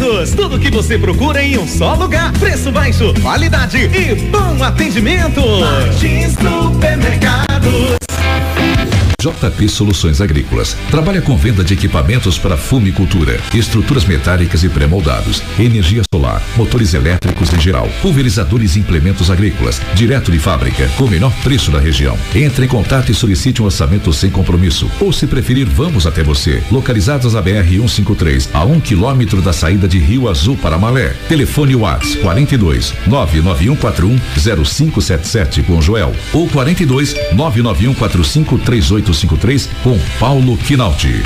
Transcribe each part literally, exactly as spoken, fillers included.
Supermercados, tudo que você procura em um só lugar, preço baixo, qualidade e bom atendimento. Martins Supermercados. J P Soluções Agrícolas trabalha com venda de equipamentos para fumicultura, estruturas metálicas e pré-moldados, energia solar, motores elétricos em geral, pulverizadores e implementos agrícolas, direto de fábrica, com o menor preço da região. Entre em contato e solicite um orçamento sem compromisso, ou se preferir, vamos até você. Localizados na B R cento e cinquenta e três, a um quilômetro da saída de Rio Azul para Malé. Telefone WhatsApp quarenta e dois, nove nove um quatro um, zero cinco sete sete com Joel, ou quarenta e dois, nove nove um quatro cinco, três oito cinco três com Paulo Quinalti.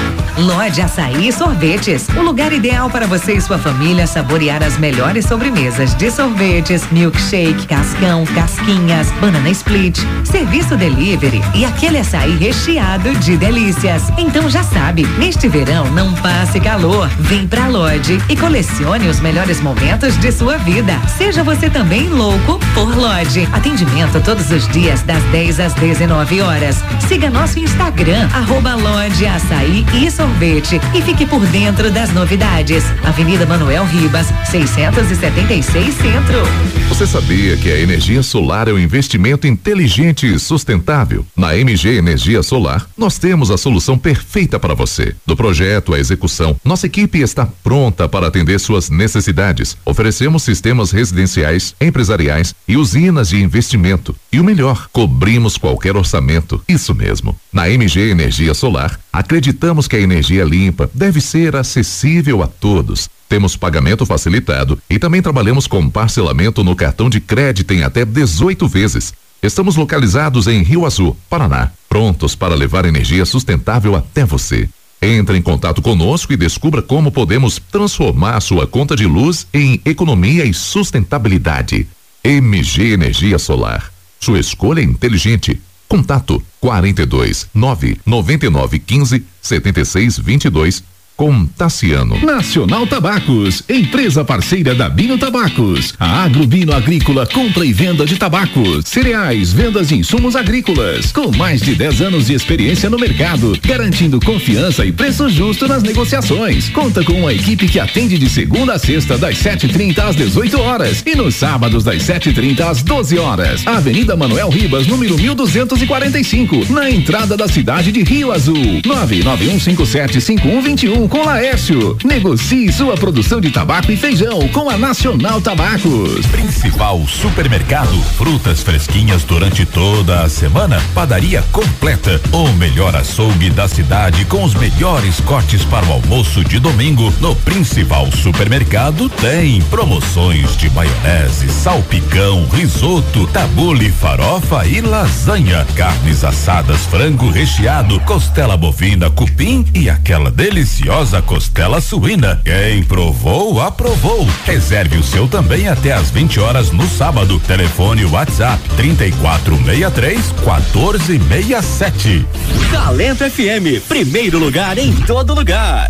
Lodge Açaí e Sorvetes, o lugar ideal para você e sua família saborear as melhores sobremesas de sorvetes, milkshake, cascão, casquinhas, banana split, serviço delivery e aquele açaí recheado de delícias. Então já sabe, neste verão não passe calor, vem pra Lodge e colecione os melhores momentos de sua vida. Seja você também louco por Lodge. Atendimento todos os dias das dez às dezenove horas. Siga nosso Instagram, arroba Lodge Açaí e Sorvete e fique por dentro das novidades. Avenida Manuel Ribas, seiscentos e setenta e seis Centro. Você sabia que a energia solar é um investimento inteligente e sustentável? Na M G Energia Solar, nós temos a solução perfeita para você. Do projeto à execução, nossa equipe está pronta para atender suas necessidades. Oferecemos sistemas residenciais, empresariais e usinas de investimento. E o melhor, cobrimos qualquer orçamento. Isso mesmo. Na M G Energia Solar, acreditamos que a energia limpa deve ser acessível a todos. Temos pagamento facilitado e também trabalhamos com parcelamento no cartão de crédito em até dezoito vezes. Estamos localizados em Rio Azul, Paraná, prontos para levar energia sustentável até você. Entre em contato conosco e descubra como podemos transformar sua conta de luz em economia e sustentabilidade. M G Energia Solar. Sua escolha é inteligente. Contato quarenta e dois, nove noventa e nove quinze, setenta e seis vinte e dois com Tassiano. Nacional Tabacos, empresa parceira da Bino Tabacos. A Agrobino Agrícola, compra e venda de tabacos, cereais, vendas de insumos agrícolas. Com mais de dez anos de experiência no mercado, garantindo confiança e preço justo nas negociações. Conta com uma equipe que atende de segunda a sexta, das sete e trinta às dezoito horas e nos sábados das sete e trinta às doze horas. Avenida Manuel Ribas, número mil duzentos e quarenta e cinco, na entrada da cidade de Rio Azul. nove nove um cinco sete cinco um dois um com Laércio. Negocie sua produção de tabaco e feijão com a Nacional Tabacos. Principal supermercado, frutas fresquinhas durante toda a semana, padaria completa, o melhor açougue da cidade com os melhores cortes para o almoço de domingo. No Principal Supermercado tem promoções de maionese, salpicão, risoto, tabule, farofa e lasanha, carnes assadas, frango recheado, costela bovina, cupim e aquela deliciosa costela suína. Quem provou, aprovou. Reserve o seu também até às vinte horas no sábado. Telefone WhatsApp trinta e quatro sessenta e três, quatorze sessenta e sete. Talento F M, primeiro lugar em todo lugar.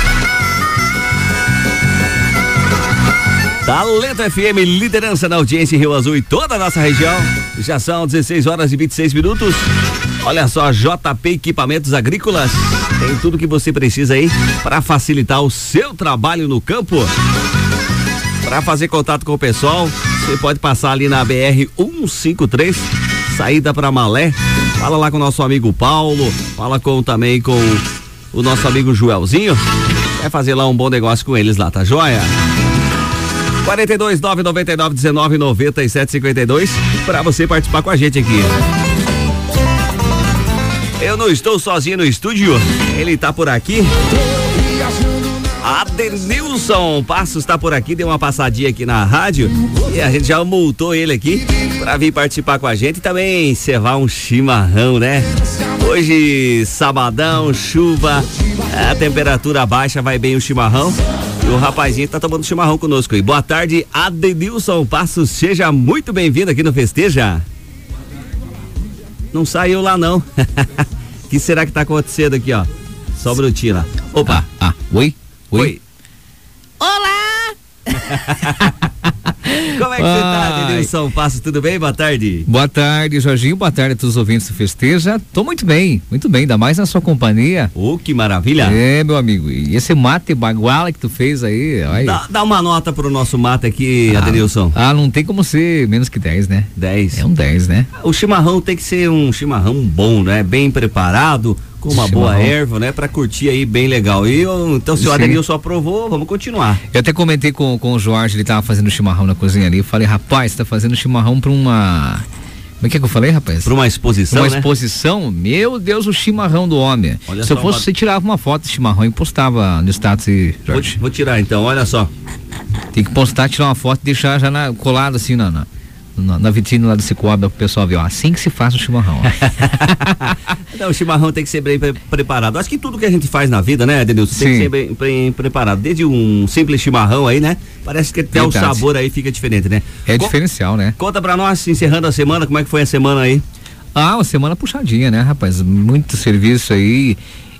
Talento F M, liderança na audiência em Rio Azul e toda a nossa região. Já são dezesseis horas e vinte e seis minutos. Olha só, J P Equipamentos Agrícolas tem tudo que você precisa aí para facilitar o seu trabalho no campo. Para fazer contato com o pessoal, você pode passar ali na B R cento e cinquenta e três, saída para Malé. Fala lá com o nosso amigo Paulo, fala com também com o nosso amigo Joelzinho. Vai fazer lá um bom negócio com eles lá, tá joia? quarenta e dois, nove noventa e nove, dezenove, noventa e sete, cinquenta e dois para você participar com a gente aqui. Eu não estou sozinho no estúdio, ele tá por aqui. Adenilson Passos tá por aqui, deu uma passadinha aqui na rádio e a gente já multou ele aqui pra vir participar com a gente e também cevar um chimarrão, né? Hoje, sabadão, chuva, a temperatura baixa, vai bem o chimarrão. E o rapazinho tá tomando chimarrão conosco aí. Boa tarde, Adenilson Passos, seja muito bem-vindo aqui no Festeja. Não saiu lá não. O que será que tá acontecendo aqui, ó? Só brutinho lá. Opa. Ah, ah, oi? Oi? Oi. Olá! Como é que você tá, Denilson Passos? Tudo bem? Boa tarde. Boa tarde, Jorginho. Boa tarde a todos os ouvintes do Festeja. Tô muito bem, muito bem, ainda mais na sua companhia. Oh, que maravilha. É, meu amigo. E esse mate baguala que tu fez aí, olha. Dá, dá uma nota pro nosso mate aqui, ah, Adenilson. Ah, não tem como ser menos que dez, né? dez. É um dez, né? O chimarrão tem que ser um chimarrão bom, né? Bem preparado, com uma chimarrão. Boa erva, né? Pra curtir aí bem legal. E eu, então, se o Adenilson aprovou, vamos continuar. Eu até comentei com, com o Jorge, ele tava fazendo chimarrão na cozinha ali. Eu falei, rapaz, você tá fazendo chimarrão pra uma. Como é que é que eu falei, rapaz? Pra uma exposição, Uma né? exposição? Meu Deus, o chimarrão do homem. Olha se eu fosse, uma... você tirava uma foto de chimarrão e postava no status aí, Jorge. Vou, vou tirar então, olha só. Tem que postar, tirar uma foto e deixar já na, colado assim na, na, na, na vitrine lá do Cicobi, pro pessoal ver, ó, assim que se faz o chimarrão. Então, o chimarrão tem que ser bem pre preparado. Acho que tudo que a gente faz na vida, né, Denilson, tem que ser bem, bem preparado. Desde um simples chimarrão aí, né? Parece que até Verdade. O sabor aí fica diferente, né? É Co diferencial, né? Conta pra nós, encerrando a semana, como é que foi a semana aí? Ah, uma semana puxadinha, né, rapaz? Muito serviço aí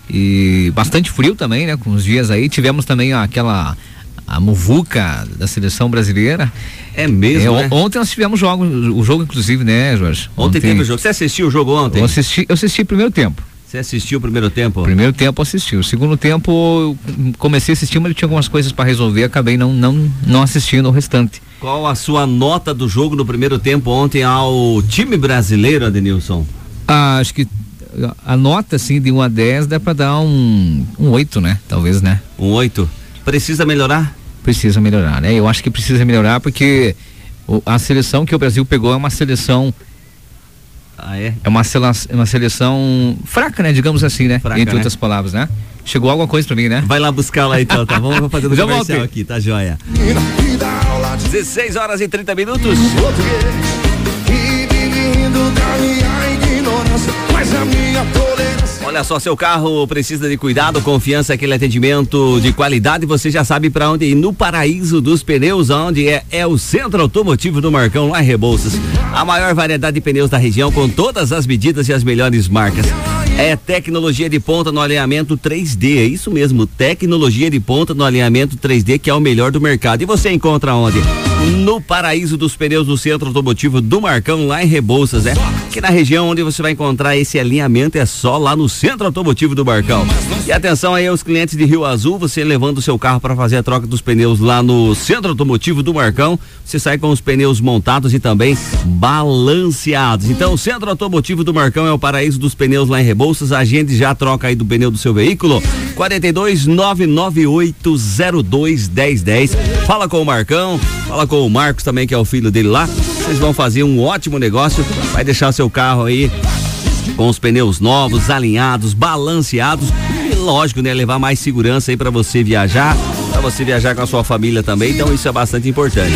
e bastante frio também, né? Com os dias aí. Tivemos também aquela... a muvuca da seleção brasileira. É mesmo, é, né? Ontem nós tivemos jogo, o jogo inclusive, né, Jorge? Ontem, ontem teve o jogo. Você assistiu o jogo ontem? Eu assisti, eu assisti o primeiro tempo. Você assistiu o primeiro tempo? Primeiro tempo eu assisti. O segundo tempo eu comecei a assistir, mas tinha algumas coisas para resolver, acabei não, não, não assistindo o restante. Qual a sua nota do jogo no primeiro tempo ontem ao time brasileiro, Adenilson? Ah, acho que a nota, assim, de um a dez dá para dar um, um oito, né? Talvez, né? Um oito. Precisa melhorar? Precisa melhorar, né? Eu acho que precisa melhorar porque o, a seleção que o Brasil pegou é uma seleção ah, é? é uma, uma seleção fraca, né? Digamos assim, né? Fraca, entre né? outras palavras, né? Chegou alguma coisa pra mim, né? Vai lá buscar lá então, tá bom? Vou fazer o comercial aqui, tá joia? dezesseis horas e trinta minutos. Olha só, seu carro precisa de cuidado, confiança, aquele atendimento de qualidade, você já sabe para onde ir. No Paraíso dos Pneus, onde é, é o Centro Automotivo do Marcão, lá em Rebouças. A maior variedade de pneus da região, com todas as medidas e as melhores marcas. É tecnologia de ponta no alinhamento três D, é isso mesmo, tecnologia de ponta no alinhamento três D, que é o melhor do mercado. E você encontra onde? No Paraíso dos Pneus, do Centro Automotivo do Marcão, lá em Rebouças, é? Que na região onde você vai encontrar esse alinhamento é só lá no Centro Automotivo do Marcão. E atenção aí aos clientes de Rio Azul, você levando o seu carro para fazer a troca dos pneus lá no Centro Automotivo do Marcão, você sai com os pneus montados e também balanceados. Então, o Centro Automotivo do Marcão é o Paraíso dos Pneus lá em Rebouças. Agende já a troca aí do pneu do seu veículo. quarenta e dois, nove nove oito zero dois, dez dez. Fala com o Marcão, fala com o Marcos também, que é o filho dele lá. Vocês vão fazer um ótimo negócio, vai deixar seu carro aí com os pneus novos, alinhados, balanceados e lógico, né, levar mais segurança aí para você viajar, para você viajar com a sua família também, então isso é bastante importante.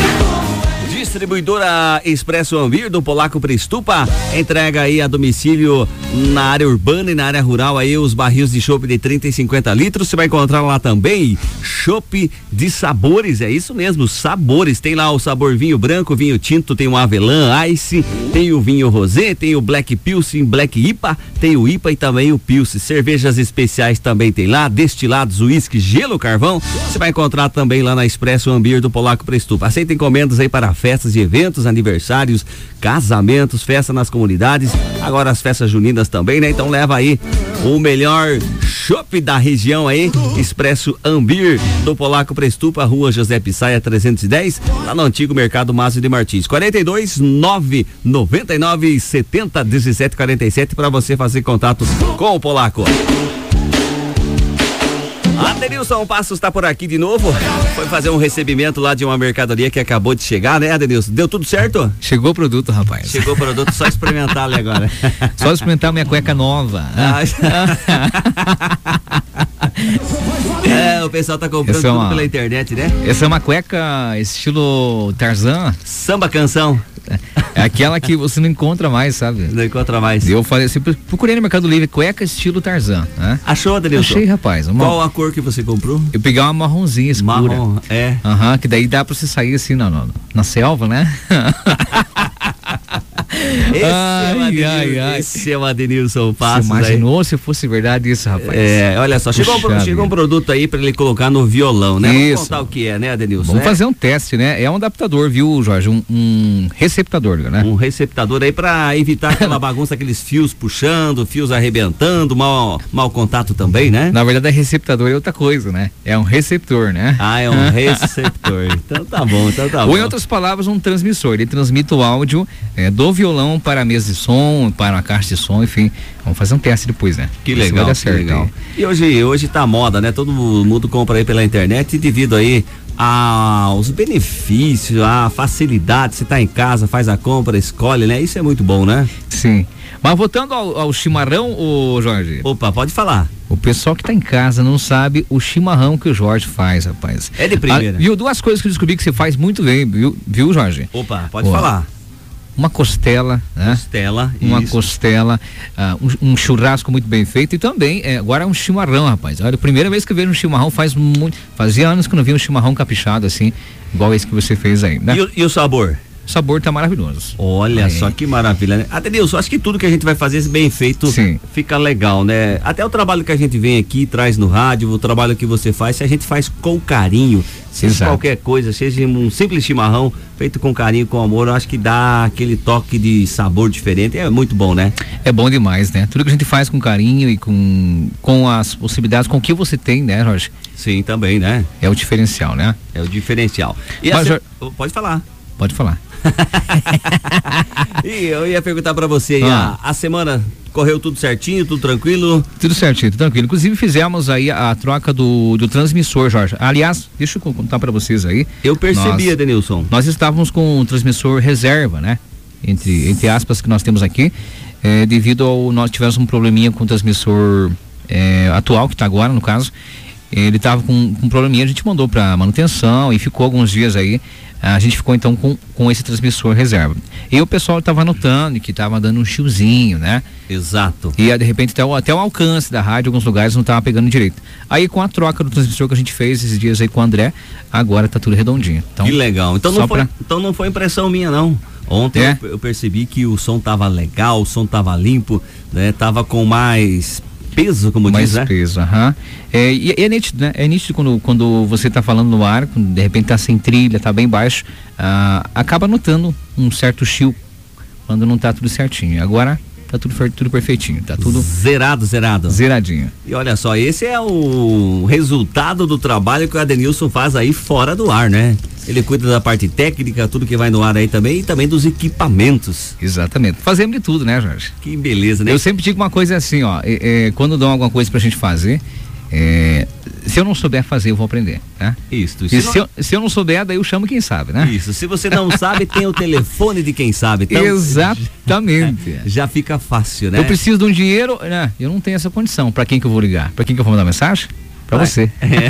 Distribuidora Expresso Ambir do Polaco Prestupa entrega aí a domicílio na área urbana e na área rural aí os barris de chopp de trinta e cinquenta litros. Você vai encontrar lá também chopp de sabores, é isso mesmo, sabores. Tem lá o sabor vinho branco, vinho tinto, tem o avelã, ice, tem o vinho rosé, tem o Black Pilsen, Black I P A, tem o I P A e também o Pilsen. Cervejas especiais também tem lá, destilados, uísque, gelo, carvão. Você vai encontrar também lá na Expresso Ambir do Polaco Prestupa. Aceita encomendas aí para festas e eventos, aniversários, casamentos, festa nas comunidades, agora as festas juninas também, né? Então leva aí o melhor chopp da região aí, Expresso Ambir do Polaco Prestupa, Rua José Pissaia trezentos e dez, lá no antigo Mercado Márcio de Martins. quarenta e dois, nove noventa e nove, setenta, dezessete, quarenta e sete para você fazer contato com o Polaco. Adenilson Passos está por aqui de novo, foi fazer um recebimento lá de uma mercadoria que acabou de chegar, né, Adenilson? Deu tudo certo? Chegou o produto, rapaz. Chegou o produto, só experimentar ali agora. Só experimentar minha cueca nova. Ah. É, o pessoal tá comprando essa tudo é uma, pela internet, né? Essa é uma cueca estilo Tarzan. Samba canção. É aquela que você não encontra mais, sabe? Não encontra mais. Eu falei assim, procurei no Mercado Livre, cueca estilo Tarzan, né? Achou, Adenilson? Achei, rapaz. Uma... Qual a cor que você comprou? Eu peguei uma marronzinha escura. Marrom, é. Aham, uhum, que daí dá pra você sair assim na, na, na selva, né? Esse ai, é o Adenilson, ai, ai. esse é o Adenilson Passos. Você imaginou aí se fosse verdade isso, rapaz? É, olha só, chegou, um, chegou um produto aí pra ele colocar no violão, né? Isso. Vamos contar o que é, né, Adenilson? Vamos é? fazer um teste, né? É um adaptador, viu, Jorge? Um, um receptador, né? Um receptador aí pra evitar aquela bagunça, aqueles fios puxando, fios arrebentando, mau, mau contato também, né? Na verdade, é receptador é outra coisa, né? É um receptor, né? Ah, é um receptor. Então tá bom, então tá bom. Ou em outras palavras, um transmissor. Ele transmite o áudio é, do violão para a mesa de som, para a caixa de som, enfim. Vamos fazer um teste depois, né? Que legal, que legal. E hoje, hoje tá moda, né? Todo mundo compra aí pela internet e devido aí aos benefícios, a facilidade, você tá em casa, faz a compra, escolhe, né? Isso é muito bom, né? Sim. Mas voltando ao, ao chimarrão, ô Jorge. Opa, pode falar. O pessoal que tá em casa não sabe o chimarrão que o Jorge faz, rapaz. É de primeira. Ah, viu? Duas coisas que eu descobri que você faz muito bem, viu, viu Jorge? Opa, pode Ó, falar. Uma costela, né? Costela, Uma isso. costela, uh, um, um churrasco muito bem feito e também, é, agora um chimarrão, rapaz. Olha, a primeira vez que eu vejo um chimarrão faz muito, fazia anos que eu não vi um chimarrão caprichado assim, igual esse que você fez aí, né? E o, e o sabor? O sabor tá maravilhoso. Olha é. só que maravilha, né? Adenilson, acho que tudo que a gente vai fazer bem feito Sim. fica legal, né? Até o trabalho que a gente vem aqui, traz no rádio, o trabalho que você faz, se a gente faz com carinho, seja Exato. qualquer coisa, seja um simples chimarrão feito com carinho, com amor, eu acho que dá aquele toque de sabor diferente, é muito bom, né? É bom demais, né? Tudo que a gente faz com carinho e com, com as possibilidades, com o que você tem, né, Jorge? Sim, também, né? É o diferencial, né? É o diferencial. E Mas, a se... Jorge... Pode falar. Pode falar. E eu ia perguntar pra você, ah. a, a semana correu tudo certinho, tudo tranquilo? Tudo certinho, tudo tranquilo. Inclusive fizemos aí a, a troca do, do transmissor, Jorge. Aliás, deixa eu contar pra vocês aí. Eu percebi, nós, Adenilson. Nós estávamos com um transmissor reserva, né? Entre, entre aspas que nós temos aqui, é, devido ao, nós tivemos um probleminha com o transmissor é, atual, que tá agora no caso. Ele tava com, com um probleminha, a gente mandou pra manutenção e ficou alguns dias aí. A gente ficou então com, com esse transmissor reserva. E o pessoal estava notando que estava dando um chiozinho, né? Exato. E de repente até o, até o alcance da rádio, em alguns lugares não estava pegando direito. Aí com a troca do transmissor que a gente fez esses dias aí com o André, agora tá tudo redondinho. Então, que legal. Então não, foi, pra... então não foi impressão minha, não. Ontem é? eu, eu percebi que o som tava legal, o som tava limpo, né? Tava com mais peso, como mais diz, né? Mais peso, aham. Uhum. É, e é nítido, né? É nítido quando, quando você tá falando no ar, quando de repente tá sem trilha, tá bem baixo, ah, acaba notando um certo chill quando não tá tudo certinho. Agora tá tudo, tudo perfeitinho, tá tudo zerado, zerado. Zeradinho. E olha só, esse é o resultado do trabalho que o Adenilson faz aí fora do ar, né? Ele cuida da parte técnica, tudo que vai no ar aí também, e também dos equipamentos. Exatamente. Fazemos de tudo, né, Jorge? Que beleza, né? Eu sempre digo uma coisa assim, ó, é, é, quando dão alguma coisa pra gente fazer, é, se eu não souber fazer, eu vou aprender, né? Isso. E se, não... eu, se eu não souber, daí eu chamo quem sabe, né? Isso. Se você não sabe, tem o telefone de quem sabe. Então, exatamente. Já fica fácil, né? Eu preciso de um dinheiro, né? Eu não tenho essa condição. Pra quem que eu vou ligar? Pra quem que eu vou mandar mensagem? Pra Vai. você. É.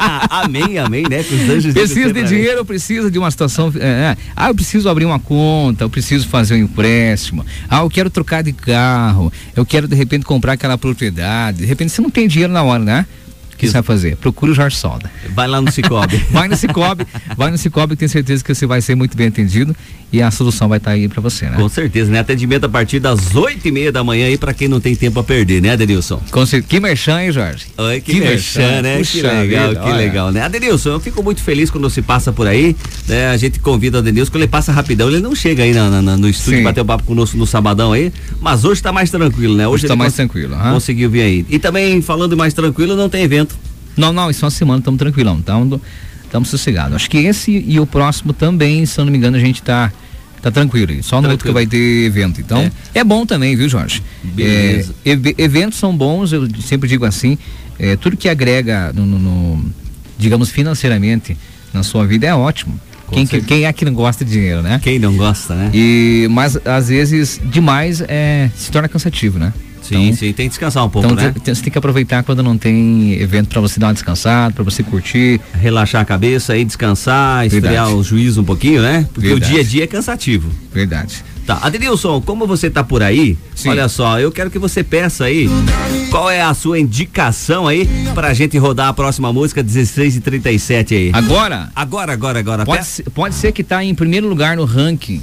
Amém, amém, né? Que os anjos preciso de dinheiro, eu preciso de uma situação. É, é. Ah, eu preciso abrir uma conta, eu preciso fazer um empréstimo. Ah, eu quero trocar de carro. Eu quero de repente comprar aquela propriedade. De repente você não tem dinheiro na hora, né? O que você vai fazer? Procura o Jorge Solda. Vai lá no Cicobi. vai no Cicobi, vai no Cicobi, que tenho certeza que você vai ser muito bem atendido e a solução vai estar aí pra você, né? Com certeza, né? Atendimento a partir das oito e meia da manhã aí pra quem não tem tempo a perder, né, Adenilson? Com certeza. Que merchan, hein, Jorge? Oi, que, que merchan, merchan, né? Puxa que legal, vida, que olha. legal, né? Adenilson, eu fico muito feliz quando você passa por aí, né? A gente convida o Adenilson, quando ele passa rapidão, ele não chega aí na, na, no estúdio, bater o papo conosco no sabadão aí, mas hoje tá mais tranquilo, né? Hoje, hoje tá mais tranquilo, aham. Conseguiu vir aí. E também, falando mais tranquilo, não tem evento. Não, não, isso é uma semana, estamos tranquilão, estamos sossegados. Acho que esse e o próximo também, se eu não me engano, a gente tá, tá tranquilo. Só no tranquilo. Outro que vai ter evento. Então, é, é bom também, viu, Jorge? Beleza. É, ev eventos são bons, eu sempre digo assim, é, tudo que agrega, no, no, no, digamos, financeiramente na sua vida é ótimo. Quem, quem é que não gosta de dinheiro, né? Quem não gosta, né? E, mas, às vezes, demais é, se torna cansativo, né? Sim, então, sim, tem que descansar um pouco, então, né? Você tem que aproveitar quando não tem evento pra você dar uma descansada, pra você curtir. Relaxar a cabeça aí, descansar, esfriar Verdade. o juízo um pouquinho, né? Porque Verdade. o dia a dia é cansativo. Verdade. Tá, Adenilson, como você tá por aí, Sim. olha só, eu quero que você peça aí qual é a sua indicação aí pra gente rodar a próxima música dezesseis e trinta e sete aí. Agora? Agora, agora, agora. Pode, ser, pode ser que tá em primeiro lugar no ranking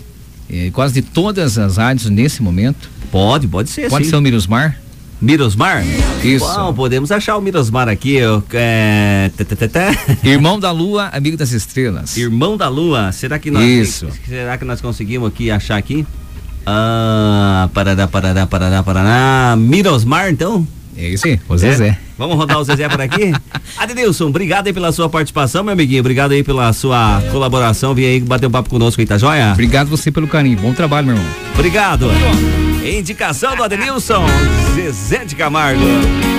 é, quase de todas as rádios nesse momento. Pode, pode ser. Pode sim. ser o Mirosmar? Mirosmar? Isso. Bom, podemos achar o Mirosmar aqui. Eu, é... Irmão da Lua, amigo das estrelas. Irmão da Lua. Será que nós Isso. Será que nós conseguimos aqui achar aqui? Ah, parará, parará, parará, parará. Mirosmar, então? É isso aí, o Zezé. É. Vamos rodar o Zezé por aqui? Adenilson, obrigado aí pela sua participação, meu amiguinho. Obrigado aí pela sua colaboração. Vim aí bater um papo conosco aí, tá joia? Obrigado você pelo carinho. Bom trabalho, meu irmão. Obrigado. Indicação do Adenilson, Zezé de Camargo.